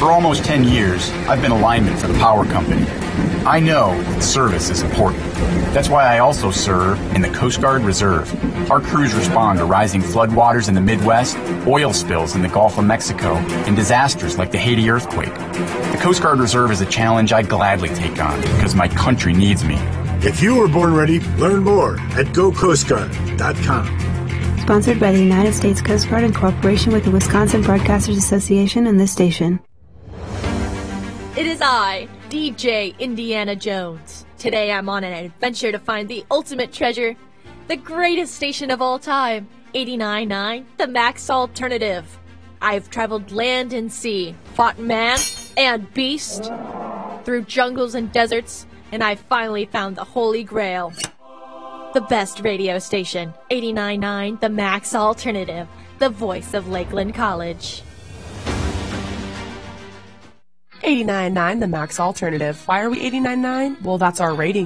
For almost 10 years, I've been a lineman for the power company. I know that service is important. That's why I also serve in the Coast Guard Reserve. Our crews respond to rising floodwaters in the Midwest, oil spills in the Gulf of Mexico, and disasters like the Haiti earthquake. The Coast Guard Reserve is a challenge I'd gladly take on because my country needs me. If you were born ready, learn more at GoCoastGuard.com. Sponsored by the United States Coast Guard in cooperation with the Wisconsin Broadcasters Association and this station. It is I, DJ Indiana Jones. Today I'm on an adventure to find the ultimate treasure, the greatest station of all time, 89.9, the Max Alternative. I've traveled land and sea, fought man and beast, through jungles and deserts, and I finally found the Holy Grail. The best radio station, 89.9, the Max Alternative, the voice of Lakeland College. 89.9, the Max Alternative. Why are we 89.9? Well, that's our rating.